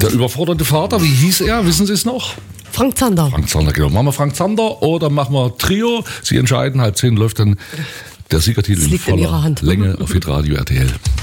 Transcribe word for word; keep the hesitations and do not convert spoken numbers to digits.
Der überforderte Vater, wie hieß er? Wissen Sie es noch? Frank Zander. Frank Zander, genau. Machen wir Frank Zander oder machen wir Trio? Sie entscheiden, halb zehn läuft dann der Siegertitel Das in liegt in voller Ihrer Hand. Länge auf Hitradio R T L.